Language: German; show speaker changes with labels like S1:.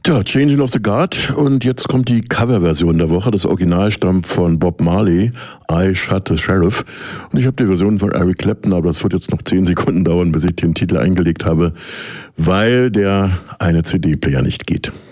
S1: Ja, Changing of the Guard und jetzt kommt die Coverversion der Woche. Das Original stammt von Bob Marley, I Shot the Sheriff. Und ich habe die Version von Eric Clapton, aber das wird jetzt noch 10 Sekunden dauern, bis ich den Titel eingelegt habe, weil der eine CD-Player nicht geht.